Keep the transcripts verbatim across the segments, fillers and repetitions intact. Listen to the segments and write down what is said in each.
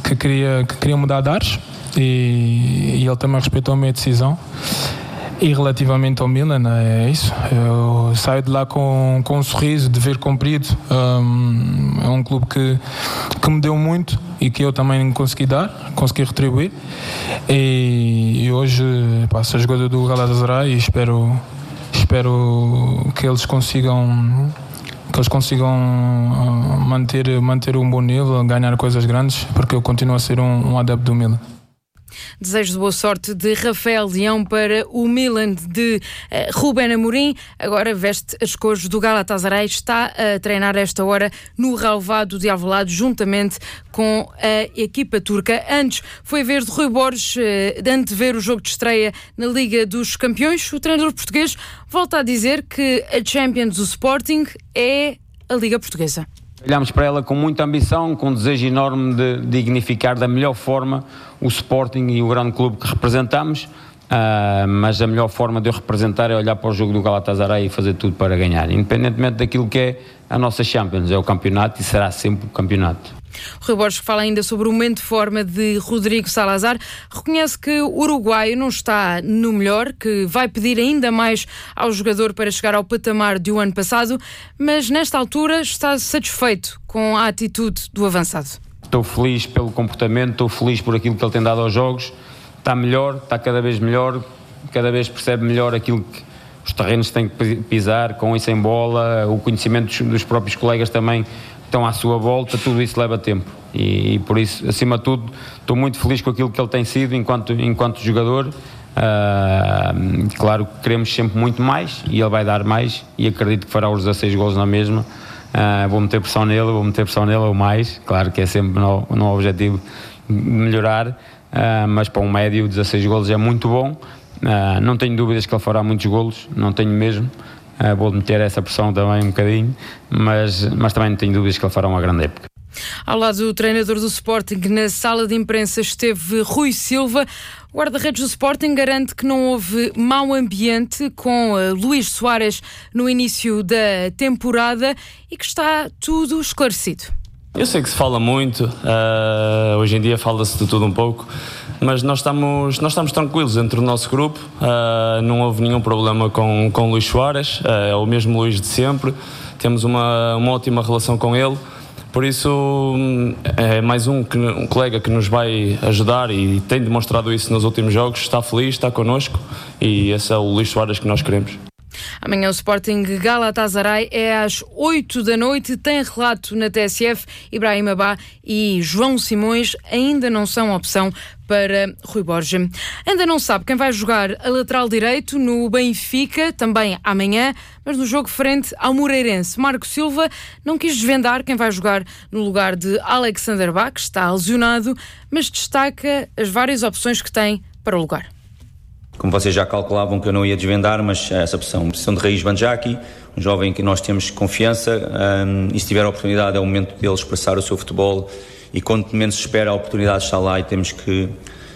que queria, que queria mudar de ares e, e ele também respeitou a minha decisão. E relativamente ao Milan, é isso. Eu saio de lá com, com um sorriso, dever cumprido. Um, é um clube que, que me deu muito e que eu também consegui dar, consegui retribuir. E, e hoje pá, sou jogador do Galatasaray e espero, espero que eles consigam, que eles consigam manter, manter um bom nível, ganhar coisas grandes, porque eu continuo a ser um, um adepto do Milan. Desejos de boa sorte de Rafael Leão para o Milan de uh, Ruben Amorim. Agora veste as cores do Galatasaray. Está a treinar esta hora no relvado de Alvalade juntamente com a equipa turca. Antes foi a vez de Rui Borges uh, de antever o jogo de estreia na Liga dos Campeões. O treinador português volta a dizer que a Champions do Sporting é a Liga Portuguesa. Olhamos para ela com muita ambição, com um desejo enorme de dignificar da melhor forma o Sporting e o grande clube que representamos, uh, mas a melhor forma de eu representar é olhar para o jogo do Galatasaray e fazer tudo para ganhar, independentemente daquilo que é a nossa Champions, é o campeonato e será sempre o campeonato. Rui Borges fala ainda sobre o momento de forma de Rodrigo Salazar. Reconhece que o uruguaio não está no melhor, que vai pedir ainda mais ao jogador para chegar ao patamar do ano passado, mas nesta altura está satisfeito com a atitude do avançado. Estou feliz pelo comportamento, estou feliz por aquilo que ele tem dado aos jogos. Está melhor, está cada vez melhor, cada vez percebe melhor aquilo que os terrenos têm que pisar, com e sem bola, o conhecimento dos, dos próprios colegas também estão à sua volta, tudo isso leva tempo e, e por isso, acima de tudo, estou muito feliz com aquilo que ele tem sido enquanto, enquanto jogador. Uh, claro que queremos sempre muito mais e ele vai dar mais e acredito que fará os dezasseis golos na mesma. Uh, vou meter pressão nele, vou meter pressão nele ou mais, claro que é sempre no, no objetivo de melhorar, uh, mas para um médio dezasseis golos é muito bom. Uh, não tenho dúvidas que ele fará muitos golos, não tenho mesmo. Uh, vou meter essa pressão também um bocadinho, mas, mas também não tenho dúvidas que ele fará uma grande época. Ao lado do treinador do Sporting, na sala de imprensa esteve Rui Silva. O guarda-redes do Sporting garante que não houve mau ambiente com uh, Luís Soares no início da temporada e que está tudo esclarecido. Eu sei que se fala muito, uh, hoje em dia fala-se de tudo um pouco, mas nós estamos, nós estamos tranquilos entre o nosso grupo, uh, não houve nenhum problema com, com o Luís Soares, uh, é o mesmo Luís de sempre, temos uma, uma ótima relação com ele, por isso é mais um, que, um colega que nos vai ajudar e tem demonstrado isso nos últimos jogos, está feliz, está connosco e esse é o Luís Soares que nós queremos. Amanhã o Sporting Galatasaray é às oito da noite, tem relato na T S F. Ibrahim Abá e João Simões ainda não são opção para Rui Borges. Ainda não sabe quem vai jogar a lateral direito no Benfica, também amanhã, mas no jogo frente ao Moreirense. Marco Silva não quis desvendar quem vai jogar no lugar de Alexander Bá, que está lesionado, mas destaca as várias opções que tem para o lugar. Como vocês já calculavam que eu não ia desvendar, mas essa opção, opção de Raiz Banjaki, um jovem que nós temos confiança, um, e se tiver a oportunidade é o momento dele expressar o seu futebol e quando menos se espera a oportunidade está lá e temos que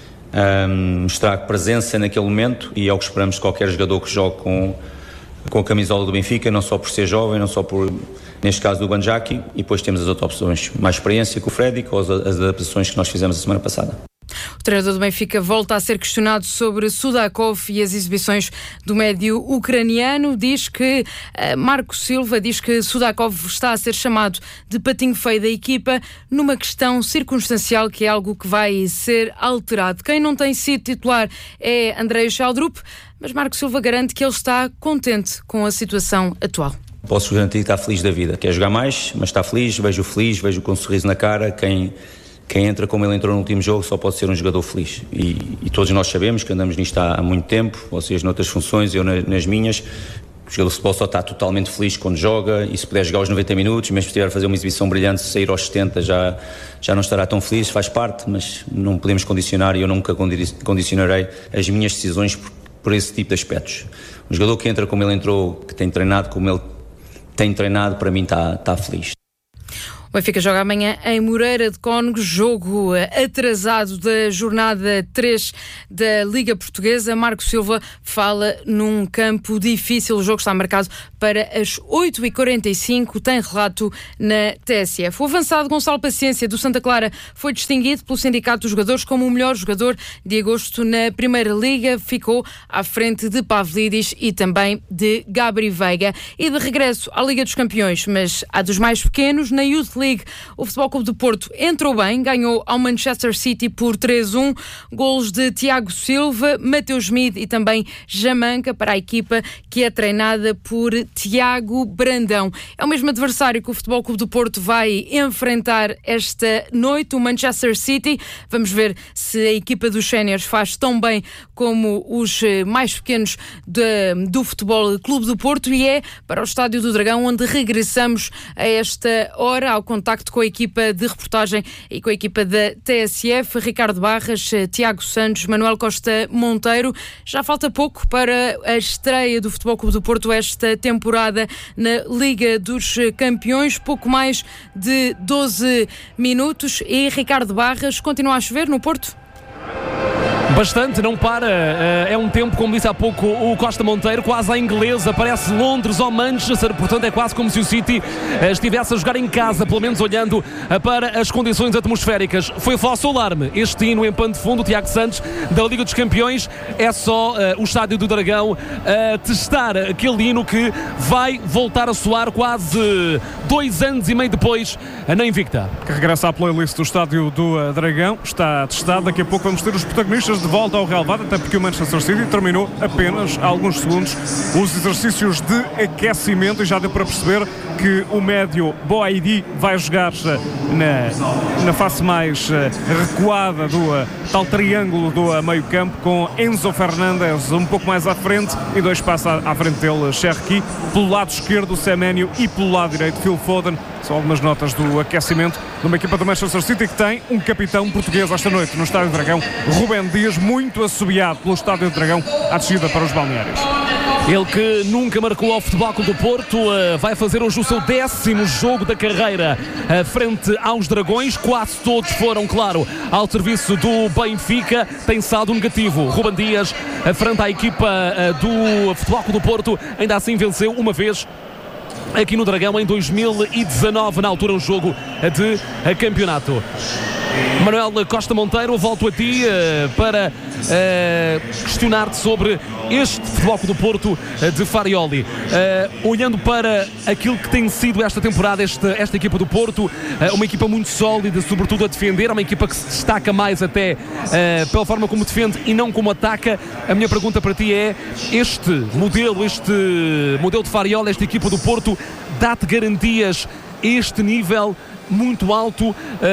um, mostrar presença naquele momento e é o que esperamos de qualquer jogador que jogue com, com a camisola do Benfica, não só por ser jovem, não só por, neste caso do Banjaki, e depois temos as outras opções, mais experiência com o Freddy, com as, as adaptações que nós fizemos a semana passada. O treinador do Benfica volta a ser questionado sobre Sudakov e as exibições do médio ucraniano. Diz que uh, Marco Silva diz que Sudakov está a ser chamado de patinho feio da equipa numa questão circunstancial que é algo que vai ser alterado. Quem não tem sido titular é Andrei Sheldrup, mas Marco Silva garante que ele está contente com a situação atual. Posso garantir que está feliz da vida. Quer jogar mais, mas está feliz, vejo-o feliz, vejo-o com um sorriso na cara. Quem... Quem entra como ele entrou no último jogo só pode ser um jogador feliz e, e todos nós sabemos que andamos nisto há, há muito tempo, vocês noutras funções, eu nas, nas minhas. O jogador de futebol só está totalmente feliz quando joga e se puder jogar aos noventa minutos, mesmo se estiver a fazer uma exibição brilhante, se sair aos setenta já, já não estará tão feliz, faz parte, mas não podemos condicionar e eu nunca condicionarei as minhas decisões por, por esse tipo de aspectos. Um jogador que entra como ele entrou, que tem treinado como ele tem treinado, para mim está, está feliz. O Benfica joga amanhã em Moreira de Cónegos, jogo atrasado da jornada três da Liga Portuguesa. Marco Silva fala num campo difícil, o jogo está marcado para as oito e quarenta e cinco, tem relato na T S F. O avançado Gonçalo Paciência, do Santa Clara, foi distinguido pelo Sindicato dos Jogadores como o melhor jogador de agosto na Primeira Liga. Ficou à frente de Pavlidis e também de Gabri Veiga. E de regresso à Liga dos Campeões, mas à dos mais pequenos, na Youth League, o Futebol Clube do Porto entrou bem, ganhou ao Manchester City por três a um, golos de Tiago Silva, Mateus Mid e também Jamanca para a equipa que é treinada por Tiago Brandão. É o mesmo adversário que o Futebol Clube do Porto vai enfrentar esta noite, o Manchester City. Vamos ver se a equipa dos séniores faz tão bem como os mais pequenos de, do Futebol Clube do Porto, e é para o Estádio do Dragão onde regressamos a esta hora ao contacto com a equipa de reportagem e com a equipa da T S F, Ricardo Barras, Tiago Santos, Manuel Costa Monteiro. Já falta pouco para a estreia do Futebol Clube do Porto esta temporada na Liga dos Campeões, pouco mais de doze minutos, e Ricardo Barras, continua a chover no Porto? Bastante, não para, é um tempo, como disse há pouco o Costa Monteiro, quase à inglesa, parece Londres ou Manchester, portanto é quase como se o City estivesse a jogar em casa, pelo menos olhando para as condições atmosféricas. Foi falso alarme, este hino em pano de fundo, o Tiago Santos, da Liga dos Campeões, é só uh, o Estádio do Dragão a uh, testar aquele hino que vai voltar a soar quase dois anos e meio depois na Invicta. Que regressa à playlist do Estádio do uh, Dragão, está testado, daqui a pouco vamos ter os protagonistas de volta ao relevado, até porque o Manchester City terminou apenas há alguns segundos os exercícios de aquecimento e já deu para perceber que o médio Boaidi vai jogar na, na face mais recuada do tal triângulo do meio campo, com Enzo Fernandes um pouco mais à frente e dois passos à frente dele, Cherki, pelo lado esquerdo Semenyo e pelo lado direito Phil Foden. São algumas notas do aquecimento de uma equipa do Manchester City que tem um capitão português esta noite no Estádio do Dragão, Rubén Dias, muito assobiado pelo Estádio do Dragão à descida para os balneários. Ele que nunca marcou ao Futebol Clube do Porto, uh, vai fazer hoje o seu décimo jogo da carreira uh, frente aos Dragões. Quase todos foram, claro, ao serviço do Benfica. Tem saldo negativo. Rubén Dias, uh, frente à equipa uh, do Futebol Clube do Porto, ainda assim venceu uma vez aqui no Dragão em dois mil e dezanove, na altura um jogo de campeonato. Manuel Costa Monteiro, volto a ti uh, para uh, questionar-te sobre este Futebol Clube do Porto uh, de Farioli. Uh, olhando para aquilo que tem sido esta temporada, esta, esta equipa do Porto, uh, uma equipa muito sólida, sobretudo a defender, uma equipa que se destaca mais até uh, pela forma como defende e não como ataca. A minha pergunta para ti é: este modelo, este modelo de Farioli, esta equipa do Porto, dá-te garantias a este nível muito alto?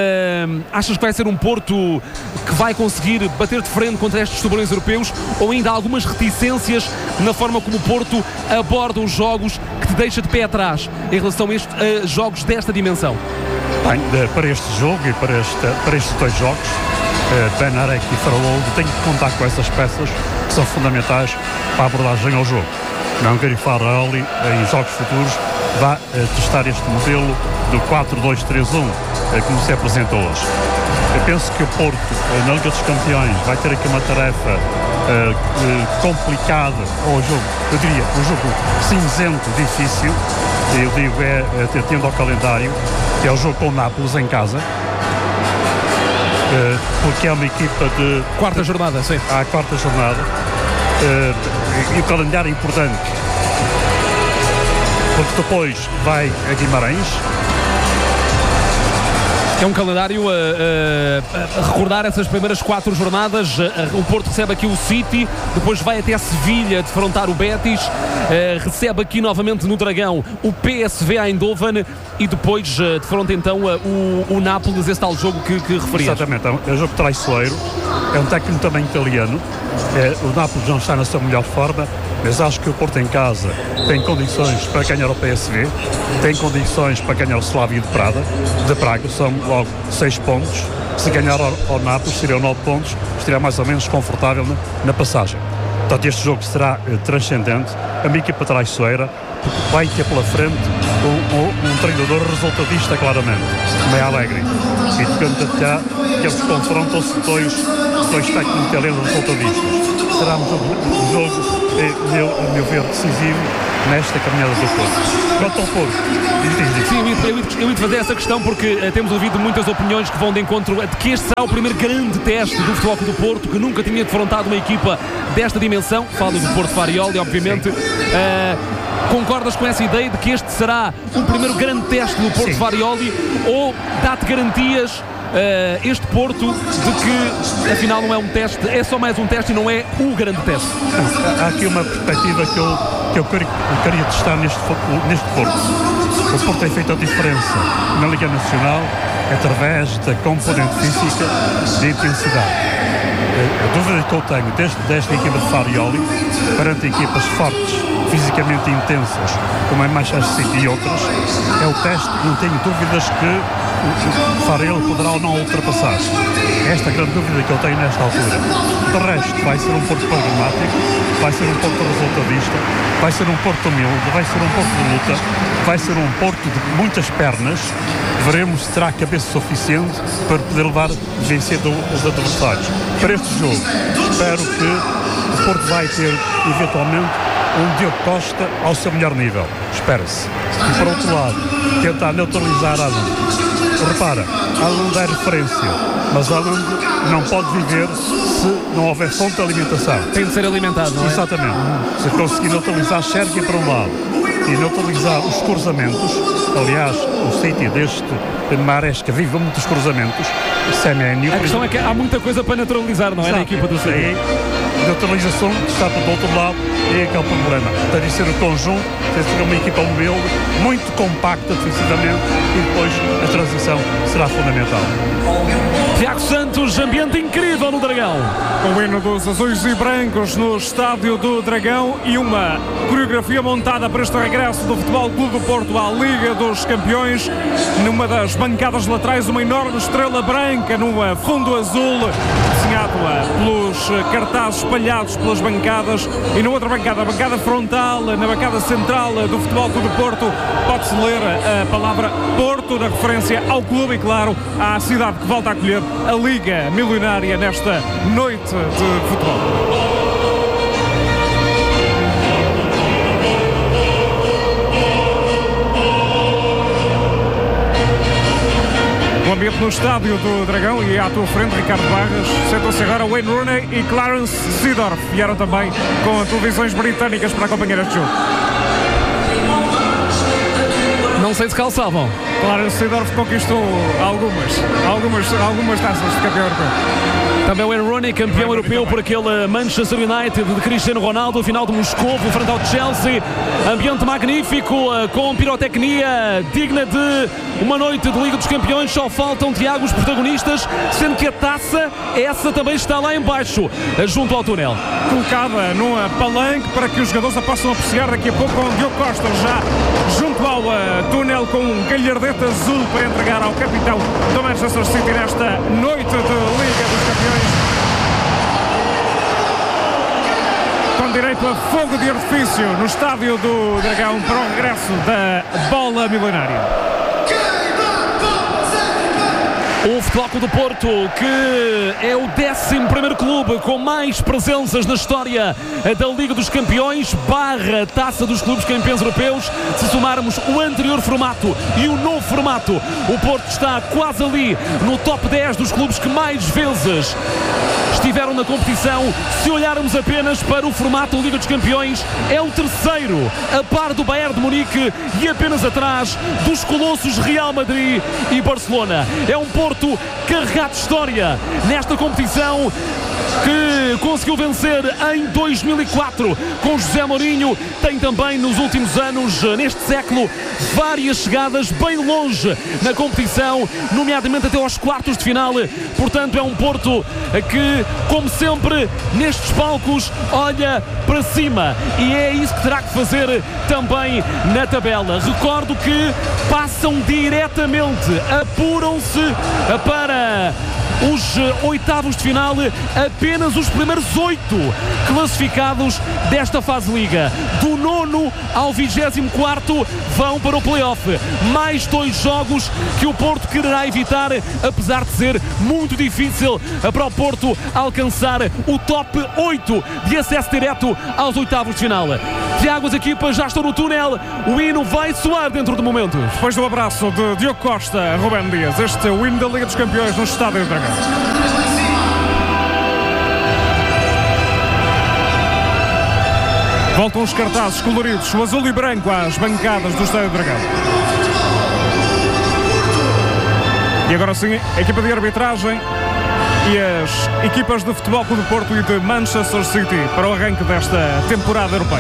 Uh, achas que vai ser um Porto que vai conseguir bater de frente contra estes tubarões europeus, ou ainda há algumas reticências na forma como o Porto aborda os jogos que te deixa de pé atrás em relação a, este, a jogos desta dimensão? Bem, de, para este jogo e para, este, para estes dois jogos, uh, Benarek e Faroldo têm que contar com essas peças que são fundamentais para a abordagem ao jogo. Não quero Farioli em jogos futuros vai uh, testar este modelo do quatro dois três um, uh, como se apresentou hoje. Eu penso que o Porto, uh, na Liga dos Campeões, vai ter aqui uma tarefa uh, uh, complicada, ou um jogo, eu diria, um jogo cinzento, difícil. Eu digo, é, é tendo ao calendário, que é o jogo com o Nápoles em casa, uh, porque é uma equipa de... Quarta jornada, sim. À quarta jornada. Uh, e o calendário é importante, porque depois vai a Guimarães. É um calendário a, a, a recordar essas primeiras quatro jornadas. O Porto recebe aqui o City, depois vai até a Sevilha defrontar o Betis, uh, recebe aqui novamente no Dragão o P S V Eindhoven e depois uh, defronta então uh, o, o Nápoles, esse tal jogo que, que referias. Exatamente, é um jogo traiçoeiro, é um técnico também italiano. É, o Nápoles não está na sua melhor forma, mas acho que o Porto em casa tem condições para ganhar o P S V, tem condições para ganhar o Slavia de Praga, de Praga, são logo seis pontos. Se ganhar ao, ao Nápoles, seriam nove pontos, estaria mais ou menos confortável na, na passagem. Portanto, este jogo será uh, transcendente. A minha equipa traiçoeira vai ter pela frente um, um, um treinador resultadista, claramente, meio alegre. E portanto, já que eles confrontam-se dois, dois técnicos italianos resultadistas. Será um jogo, um jogo eh, meu, a meu ver, decisivo nesta caminhada do Porto. Quanto ao Porto, sim, eu ia, eu ia fazer essa questão porque uh, temos ouvido muitas opiniões que vão de encontro de que este será o primeiro grande teste do Futebol Clube do Porto, que nunca tinha defrontado uma equipa desta dimensão. Falo do Porto Farioli, obviamente. Uh, concordas com essa ideia de que este será o primeiro grande teste do Porto Sim. Farioli, ou dá-te garantias Uh, este Porto de que afinal não é um teste, é só mais um teste e não é o grande teste? Há aqui uma perspectiva que eu, que eu queria, eu queria testar neste, neste Porto. O Porto tem feito a diferença na Liga Nacional através da componente física de intensidade. A dúvida que eu tenho desde, desde a equipa de Farioli perante equipas fortes, fisicamente intensas, como é Manchester City e outras, é o teste, não tenho dúvidas que o Farioli poderá ou não ultrapassar. Esta é a grande dúvida que eu tenho nesta altura. De resto, vai ser um Porto programático, vai ser um Porto resultadista, vai ser um Porto humilde, vai ser um Porto de luta, vai ser um Porto de muitas pernas. Veremos se terá cabeça suficiente para poder levar, vencer os adversários. Para este jogo, espero que o Porto vai ter, eventualmente, um Diogo Costa ao seu melhor nível. Espera-se. E, por outro lado, tentar neutralizar Haaland. Repara, Haaland é referência, mas Haaland não pode viver se não houver fonte de alimentação. Tem de ser alimentado, não é? Exatamente. Se conseguir neutralizar Sérgio para um lado e neutralizar os cruzamentos, aliás, o sítio deste Maresca vive muitos cruzamentos, Seménio... A questão é que há muita coisa para neutralizar, não é? Na equipa do Sérgio. Neutralização está para o outro lado e é aquele problema. Tem de ser o conjunto, tem de ser uma equipa humilde, muito compacta defensivamente, e depois a transição será fundamental. Tiago Santos, ambiente incrível no Dragão. Com o hino dos azuis e brancos no estádio do Dragão e uma coreografia montada para este regresso do Futebol Clube do Porto à Liga dos Campeões. Numa das bancadas laterais, uma enorme estrela branca no fundo azul, desenhado pelos cartazes espalhados pelas bancadas, e na outra bancada, a bancada frontal, na bancada central do Futebol Clube do Porto, pode-se ler a palavra Porto, na referência ao clube e, claro, à cidade que volta a acolher a Liga Milionária nesta noite de futebol. O ambiente no estádio do Dragão, e à tua frente, Ricardo Barras, sentam-se agora Wayne Rooney e Clarence Seedorf. Vieram também com televisões britânicas para acompanhar este jogo. Não sei se calçavam. Clarence Seedorf conquistou algumas, algumas, algumas taças de campeão europeu. Também o Wayne Rooney, campeão europeu por aquele Manchester United de Cristiano Ronaldo, a final de Moscou, frente ao Chelsea. Ambiente magnífico, com pirotecnia digna de uma noite de Liga dos Campeões. Só faltam, Tiago, os protagonistas, sendo que a taça, essa também está lá em baixo, junto ao túnel. Colocada numa palanque para que os jogadores a possam apreciar daqui a pouco, com o Diogo Costa já junto ao uh, túnel, com um galhardete azul para entregar ao capitão do Manchester City nesta noite de Liga dos Campeões. Com direito a fogo de artifício no estádio do Dragão para o regresso da bola milionária. O Futebol Clube do Porto, que é o décimo primeiro clube com mais presenças na história da Liga dos Campeões, barra Taça dos Clubes Campeões Europeus. Se somarmos o anterior formato e o novo formato, o Porto está quase ali no top dez dos clubes que mais vezes estiveram na competição. Se olharmos apenas para o formato Liga dos Campeões, é o terceiro, a par do Bayern de Munique e apenas atrás dos colossos Real Madrid e Barcelona. É um Porto carregado de história nesta competição, que conseguiu vencer em dois mil e quatro com José Mourinho. Tem também nos últimos anos, neste século, várias chegadas bem longe na competição, nomeadamente até aos quartos de final. Portanto, é um Porto que, como sempre, nestes palcos, olha para cima, e é isso que terá que fazer também na tabela. Recordo que passam diretamente, apuram-se para os oitavos de final, apenas os primeiros oito classificados desta fase de Liga. Do nono ao vigésimo quarto vão para o play-off. Mais dois jogos que o Porto quererá evitar, apesar de ser muito difícil para o Porto alcançar o top oito de acesso direto aos oitavos de final. Tiago, as equipas já estão no túnel, o hino vai soar dentro de momentos. Depois do abraço de Diogo Costa a Rubén Dias, este é o hino da Liga dos Campeões no Estádio do Dragão. Voltam os cartazes coloridos, o azul e branco às bancadas do Estádio do Dragão. E agora sim, a equipa de arbitragem e as equipas de Futebol Clube do Porto e de Manchester City para o arranque desta temporada europeia.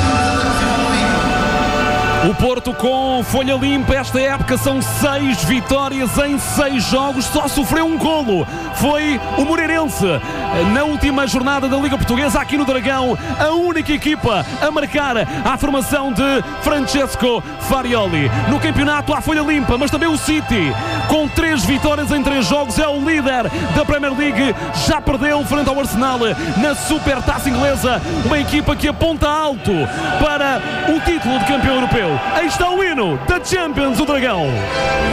O Porto com folha limpa esta época, são seis vitórias em seis jogos, só sofreu um golo, foi o Moreirense. Na última jornada da Liga Portuguesa, aqui no Dragão, a única equipa a marcar a formação de Francesco Farioli. No campeonato há folha limpa, mas também o City, com três vitórias em três jogos, é o líder da Premier League, já perdeu frente ao Arsenal na Supertaça Inglesa, uma equipa que aponta alto para o título de campeão europeu. Aí está o hino da Champions do Dragão.